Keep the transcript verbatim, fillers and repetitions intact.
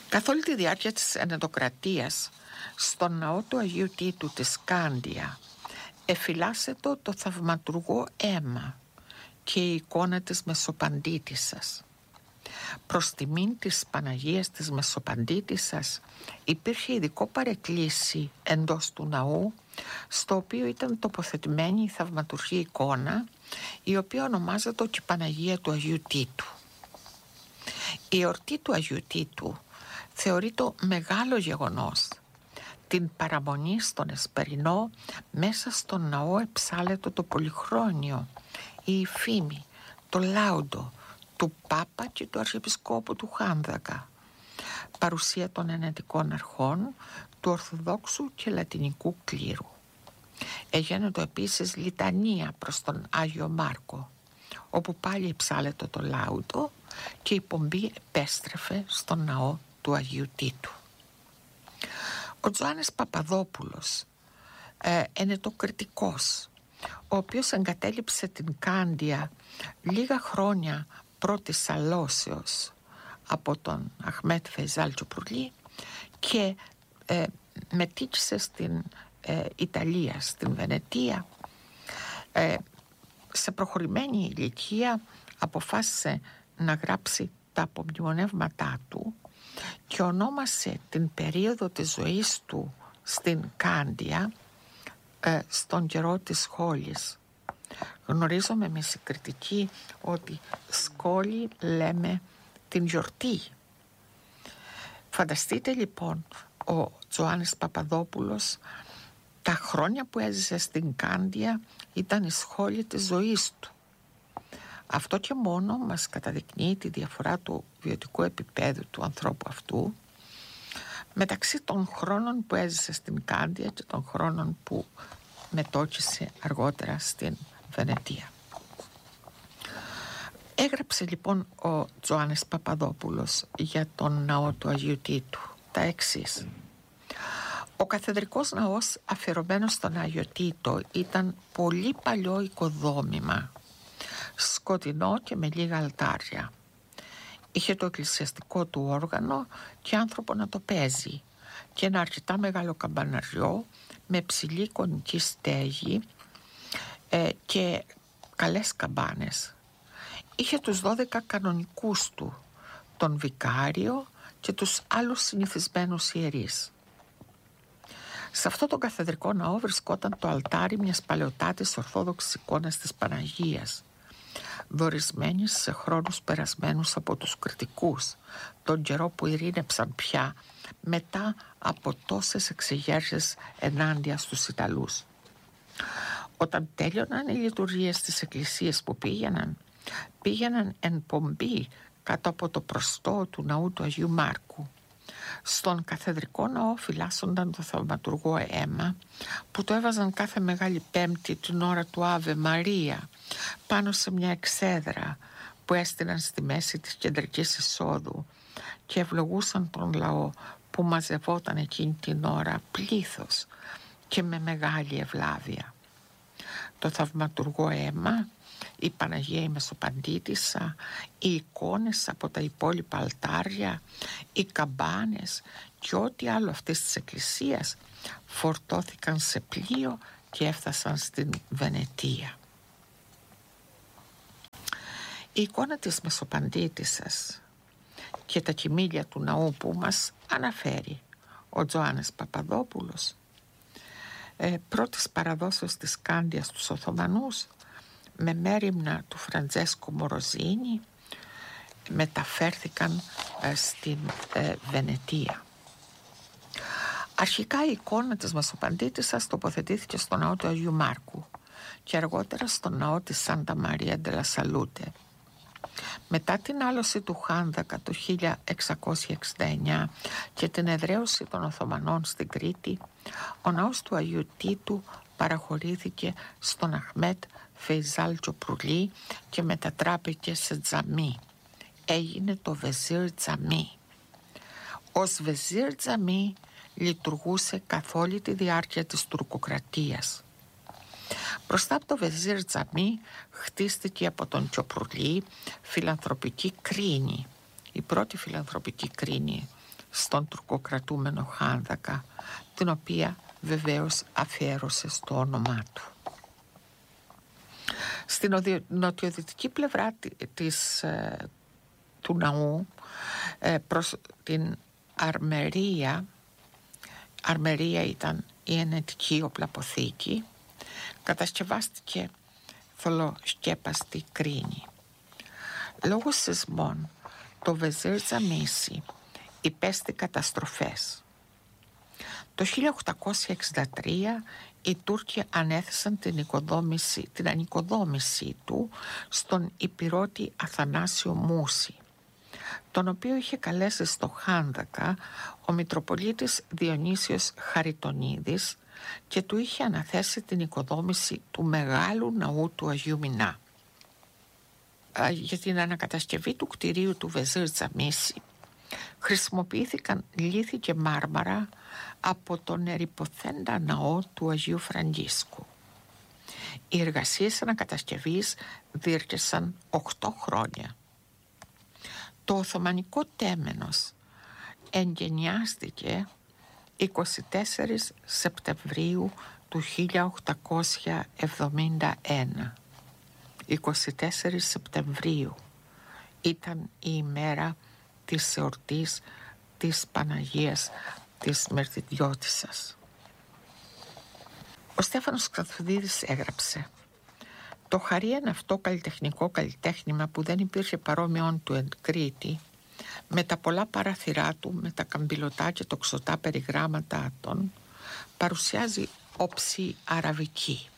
Καθ' όλη τη διάρκεια της ενετοκρατίας, στον ναό του Αγίου Τίτου της Σκάντια εφυλάσσεται το θαυματουργό αίμα και η εικόνα της Μεσοπαντήτισσας. Προς τιμήν της Παναγίας της Μεσοπαντήτισσας υπήρχε ειδικό παρεκκλήσι εντός του ναού, στο οποίο ήταν τοποθετημένη η θαυματουργή εικόνα, η οποία ονομάζεται και Παναγία του Αγίου Τίτου. Η εορτή του Αγίου Τίτου θεωρεί το μεγάλο γεγονός. Την παραμονή στον Εσπερινό μέσα στον ναό εψάλετο το πολυχρόνιο, η φήμη, το λάουντο του Πάπα και του Αρχιεπισκόπου του Χάνδακα, παρουσία των ενετικών αρχών, του Ορθοδόξου και Λατινικού κλήρου. Εγένετο επίσης λιτανία προς τον Άγιο Μάρκο, όπου πάλι εψάλετο το λάουντο και η πομπή επέστρεφε στον ναό του Αγίου Τίτου. Ο Τζοάννης Παπαδόπουλος, ε, ενετοκριτικός, ο οποίος εγκατέλειψε την Κάντια λίγα χρόνια πρώτης σαλώσεως από τον Αχμέτ Φεϊζάλ Τσοπρουλή και ε, μετήκησε στην ε, Ιταλία, στην Βενετία, ε, σε προχωρημένη ηλικία αποφάσισε να γράψει τα απομνημονεύματά του και ονόμασε την περίοδο της ζωής του στην Κάντια ε, στον καιρό της σχόλης. Γνωρίζουμε με συγκριτική ότι σχόλη λέμε την γιορτή. Φανταστείτε λοιπόν ο Τζοάννης Παπαδόπουλος, τα χρόνια που έζησε στην Κάντια ήταν η σχόλη της ζωής του. Αυτό και μόνο μας καταδεικνύει τη διαφορά του βιωτικού επίπεδου του ανθρώπου αυτού μεταξύ των χρόνων που έζησε στην Κάντια και των χρόνων που μετόχησε αργότερα στην Βενετία. Έγραψε λοιπόν ο Τζοάννης Παπαδόπουλος για τον ναό του Αγίου Τίτου τα εξής. Ο καθεδρικός ναός αφιερωμένος στον Άγιο Τίτο ήταν πολύ παλιό οικοδόμημα, σκοτεινό και με λίγα αλτάρια. Είχε το εκκλησιαστικό του όργανο και άνθρωπο να το παίζει και ένα αρκετά μεγάλο καμπαναριό με ψηλή κονική στέγη ε, και καλές καμπάνες. Είχε τους δώδεκα κανονικούς του, τον βικάριο και τους άλλους συνηθισμένους ιερείς. Σε αυτό το καθεδρικό ναό βρισκόταν το αλτάρι μιας παλαιοτάτης ορθόδοξης εικόνας της Παναγίας, δορισμένης σε χρόνους περασμένους από τους κριτικούς, τον καιρό που ειρήνεψαν πια μετά από τόσες εξεγέρσεις ενάντια στους Ιταλούς. Όταν τέλειωναν οι λειτουργίες της εκκλησίας που πήγαιναν, πήγαιναν εν πομπή κάτω από το προστό του ναού του Αγίου Μάρκου. Στον καθεδρικό ναό φυλάσσονταν το θαυματουργό αίμα που το έβαζαν κάθε Μεγάλη Πέμπτη την ώρα του Άβε Μαρία πάνω σε μια εξέδρα που έστειναν στη μέση της κεντρικής εισόδου και ευλογούσαν τον λαό που μαζευόταν εκείνη την ώρα πλήθος και με μεγάλη ευλάβεια. Το θαυματουργό αίμα, η Παναγία η Μεσοπαντήτισσα, οι εικόνες από τα υπόλοιπα αλτάρια, οι καμπάνες και ό,τι άλλο αυτής της εκκλησίας φορτώθηκαν σε πλοίο και έφτασαν στην Βενετία. Η εικόνα της Μεσοπαντήτισσας και τα κοιμήλια του ναού που μας αναφέρει ο Τζοάννης Παπαδόπουλος, ε, πρώτης παραδόσεως της Κάντια στους Οθωμανούς, με μέριμνα του Φραντζέσκο Μοροζίνη, μεταφέρθηκαν ε, στην ε, Βενετία. Αρχικά η εικόνα της Μεσοπαντήτισσας τοποθετήθηκε στο ναό του Αγίου Μάρκου και αργότερα στο ναό της Σάντα Μαρία ντε λα Σαλούτε. Μετά την άλωση του Χάνδακα το χίλια εξακόσια εξήντα εννιά και την εδραίωση των Οθωμανών στην Κρήτη, ο ναός του Αγίου Τίτου παραχωρήθηκε στον Αχμέτ Φεϊζάλ Τσοπρουλή και μετατράπηκε σε τζαμί. Έγινε το Βεζίρ Τζαμί. Ως Βεζίρ Τζαμί λειτουργούσε καθ' όλη τη διάρκεια της τουρκοκρατίας. Μπροστά από το Βεζίρ Τζαμί χτίστηκε από τον Τσοπρουλή φιλανθρωπική κρίνη, η πρώτη φιλανθρωπική κρίνη στον τουρκοκρατούμενο Χάνδακα, την οποία βεβαίως αφιέρωσε στο όνομά του. Στην νοτιοδυτική πλευρά της, του ναού, προς την Αρμερία, Αρμερία ήταν η ενετική οπλαποθήκη, κατασκευάστηκε θολοσκέπαστη κρίνη. Λόγω σεισμών το Βεζίρ Τζαμίσι υπέστη καταστροφές. Το χίλια οκτακόσια εξήντα τρία οι Τούρκοι ανέθεσαν την, οικοδόμηση, την ανοικοδόμησή του στον Υπηρώτη Αθανάσιο Μούση, τον οποίο είχε καλέσει στο Χάνδακα ο Μητροπολίτης Διονύσιος Χαριτονίδης και του είχε αναθέσει την οικοδόμηση του μεγάλου ναού του Αγίου Μινά. Για την ανακατασκευή του κτηρίου του Βεζίρ Τζαμίσι χρησιμοποιήθηκαν λίθη και μάρμαρα από τον ερειποθέντα ναό του Αγίου Φραγκίσκου. Οι εργασίες ανακατασκευής διήρκεσαν οκτώ χρόνια. Το Οθωμανικό τέμενος εγκαινιάστηκε εικοστή τέταρτη Σεπτεμβρίου του χίλια οκτακόσια εβδομήντα ένα. εικοστή τέταρτη Σεπτεμβρίου ήταν η ημέρα της εορτής της Παναγίας της Μερθυντιώτισσας. Ο Στέφανος Ξανθουδίδης έγραψε: «Το χαρίεν αυτό καλλιτεχνικό καλλιτέχνημα που δεν υπήρχε παρόμοιον του εν Κρήτη, με τα πολλά παραθυρά του, με τα καμπυλωτά και τοξωτά περιγράμματα των, παρουσιάζει όψη αραβική.